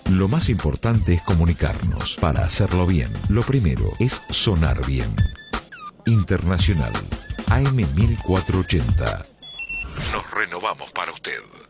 Lo más importante es comunicarnos para hacerlo bien. Lo primero es sonar bien. Internacional AM 1480. Nos renovamos para usted.